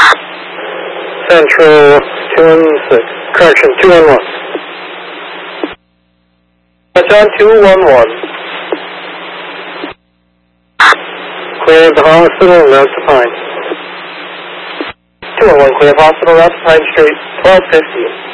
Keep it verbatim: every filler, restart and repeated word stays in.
Central two one six. Correction, two one one. Touchdown two one one. Clear the hospital, route to Pine. two one one, clear hospital, route to Pine Street, twelve fifty.